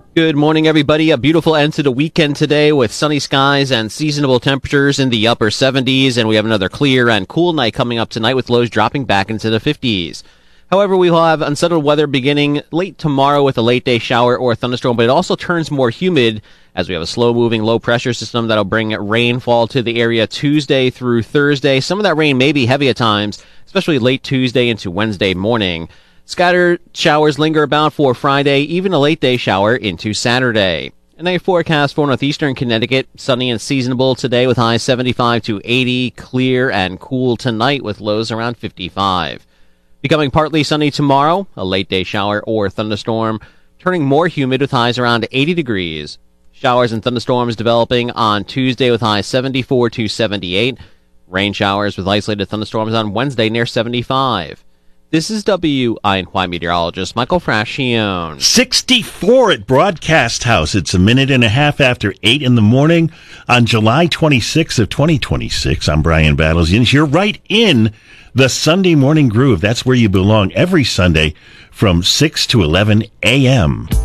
Good morning, everybody. A beautiful end to the weekend today with sunny skies and seasonable temperatures in the upper 70s, and we have another clear and cool night coming up tonight with lows dropping back into the 50s. However, we will have unsettled weather beginning late tomorrow with a late-day shower or thunderstorm, but it also turns more humid as we have a slow-moving low-pressure system that'll bring rainfall to the area Tuesday through Thursday. Some of that rain may be heavy at times, especially late Tuesday into Wednesday morning. Scattered showers linger about for Friday, even a late-day shower into Saturday. And a forecast for northeastern Connecticut, sunny and seasonable today with highs 75 to 80, clear and cool tonight with lows around 55. Becoming partly sunny tomorrow, a late-day shower or thunderstorm, turning more humid with highs around 80 degrees. Showers and thunderstorms developing on Tuesday with highs 74 to 78. Rain showers with isolated thunderstorms on Wednesday near 75. This is WINY meteorologist Michael Frascione. 64 at Broadcast House. It's a minute and a half after 8 in the morning on July 26th of 2026. I'm Brian Battles. You're right in the Sunday morning groove. That's where you belong every Sunday from 6 to 11 a.m.